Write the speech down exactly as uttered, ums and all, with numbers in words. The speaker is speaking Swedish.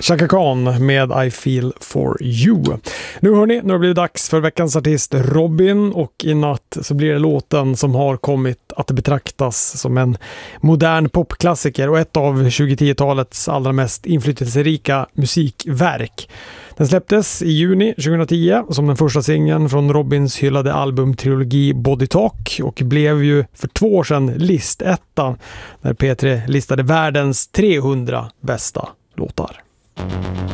Chaka Khan med I Feel For You. Nu hörni, nu har det blivit dags för veckans artist Robin, och i natt så blir det låten som har kommit att betraktas som en modern popklassiker och ett av tjugohundratalets allra mest inflytelserika musikverk. Den släpptes i juni tjugohundratio som den första singeln från Robins hyllade albumtrilogi Body Talk och blev ju för två år sedan listetta när P tre listade världens trehundra bästa låtar.